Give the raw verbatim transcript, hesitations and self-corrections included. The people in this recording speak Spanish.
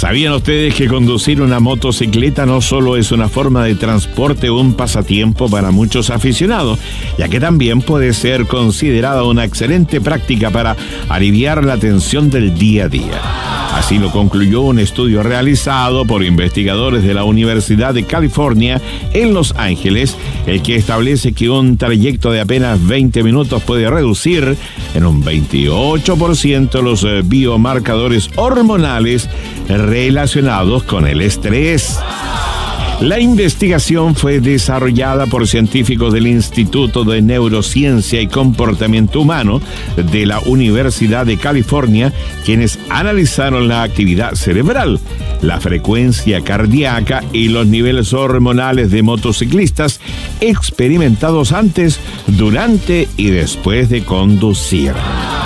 ¿Sabían ustedes que conducir una motocicleta no solo es una forma de transporte o un pasatiempo para muchos aficionados, ya que también puede ser considerada una excelente práctica para aliviar la tensión del día a día? Así lo concluyó un estudio realizado por investigadores de la Universidad de California en Los Ángeles, el que establece que un trayecto de apenas veinte minutos puede reducir en un veintiocho por ciento los biomarcadores hormonales relacionados con el estrés. La investigación fue desarrollada por científicos del Instituto de Neurociencia y Comportamiento Humano de la Universidad de California, quienes analizaron la actividad cerebral, la frecuencia cardíaca y los niveles hormonales de motociclistas experimentados antes, durante y después de conducir.